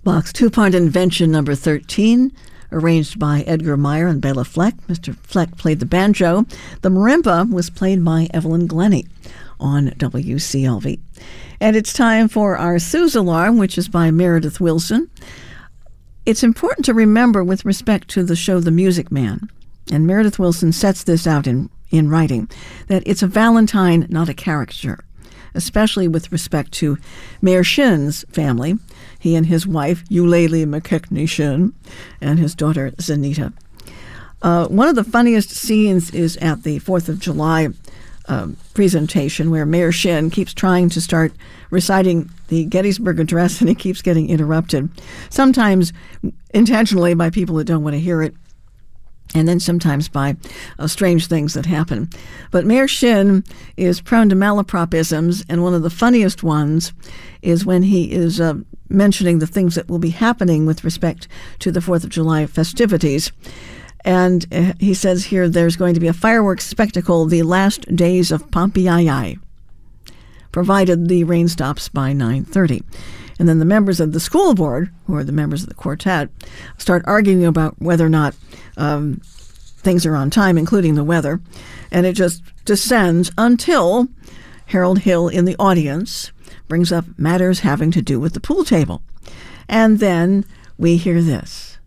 Bach's two-part invention number 13, arranged by Edgar Meyer and Bela Fleck. Mr. Fleck played the banjo. The marimba was played by Evelyn Glennie on WCLV. And it's time for our Sue's Alarm, which is by Meredith Wilson. It's important to remember with respect to the show The Music Man, and Meredith Wilson sets this out in writing, that it's a Valentine, not a caricature, especially with respect to Mayor Shin's family, he and his wife, Eulalie McKechnie Shin, and his daughter, Zanita. One of the funniest scenes is at the 4th of July presentation, where Mayor Shin keeps trying to start reciting the Gettysburg Address, and he keeps getting interrupted, sometimes intentionally by people that don't want to hear it, and then sometimes by strange things that happen. But Mayor Shin is prone to malapropisms, and one of the funniest ones is when he is mentioning the things that will be happening with respect to the 4th of July festivities. And he says here there's going to be a fireworks spectacle, the last days of Pompeii, provided the rain stops by 9:30. And then the members of the school board, who are the members of the quartet, start arguing about whether or not things are on time, including the weather. And it just descends until Harold Hill in the audience brings up matters having to do with the pool table. And then we hear this.